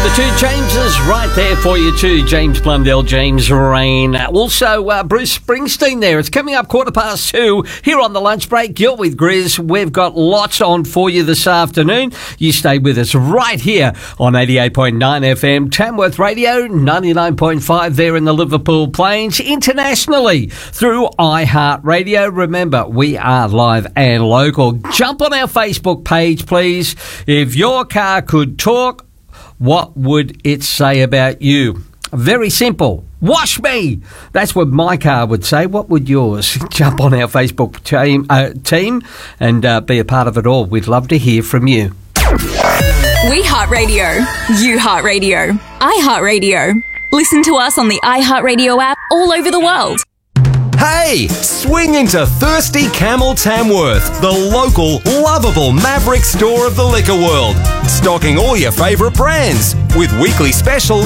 The two Jameses right there for you too. James Blundell, James Rain. Also, Bruce Springsteen there. It's coming up 2:15 here on the lunch break. You're with Grizz. We've got lots on for you this afternoon. You stay with us right here on 88.9 FM, Tamworth Radio, 99.5 there in the Liverpool Plains, internationally through iHeartRadio. Remember, we are live and local. Jump on our Facebook page, please. If your car could talk, what would it say about you? Very simple. Wash me! That's what my car would say. What would yours? Jump on our Facebook team and be a part of it all. We'd love to hear from you. We Heart Radio. You Heart Radio. I Heart Radio. Listen to us on the iHeartRadio app all over the world. Hey, swing into Thirsty Camel Tamworth, the local, lovable Maverick store of the liquor world. Stocking all your favourite brands with weekly specials